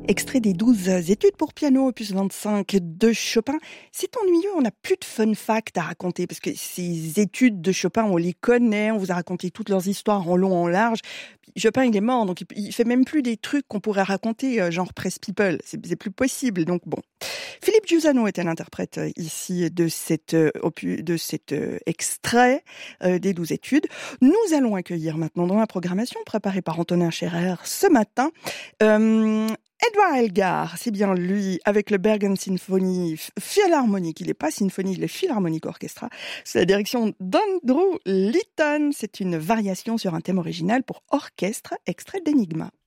Extrait des 12 études pour piano, opus 25 de Chopin. C'est ennuyeux, on n'a plus de fun fact à raconter parce que ces études de Chopin, on les connaît, on vous a raconté toutes leurs histoires en long, en large. Chopin, il est mort, donc il fait même plus des trucs qu'on pourrait raconter, genre Press People. C'est plus possible, donc bon. Philippe Giussano était l'interprète ici de cet extrait des 12 études. Nous allons accueillir maintenant dans la programmation préparée par Antonin Scherer ce matin Edouard Elgar, c'est bien lui, avec le Bergen Symphony Philharmonic. Il n'est pas symphonique, il est Philharmonic Orchestra. C'est la direction d'Andrew Litton. C'est une variation sur un thème original pour orchestre, extrait d'Enigma.